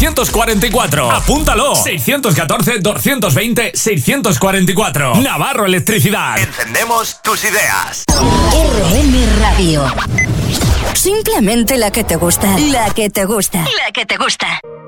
644. Apúntalo. 614-220-644. Navarro Electricidad. Encendemos tus ideas. RM Radio. Simplemente la que te gusta. La que te gusta. La que te gusta.